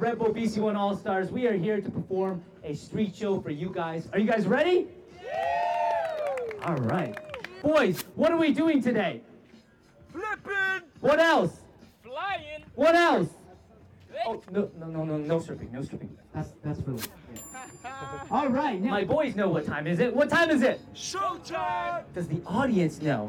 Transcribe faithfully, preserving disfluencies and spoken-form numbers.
Red Bull B C one All-Stars. We are here to perform a street show for you guys. Are you guys ready? Yeah! All right. Boys, what are we doing today? Flipping! What else? Flying! What else? Oh, no, no, no, no, no stripping, no stripping. That's, that's really, yeah. All right, now my boys know what time is it. What time is it? Showtime! Does the audience know?